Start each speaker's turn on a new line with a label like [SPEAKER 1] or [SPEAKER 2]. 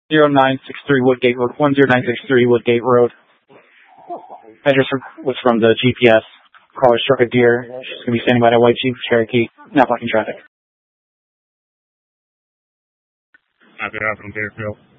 [SPEAKER 1] 0963 Woodgate Road, 10963 Woodgate Road. Address was from the GPS. Caller struck a deer. She's going to be standing by that white Jeep Cherokee, not blocking traffic.
[SPEAKER 2] After that from Deerfield.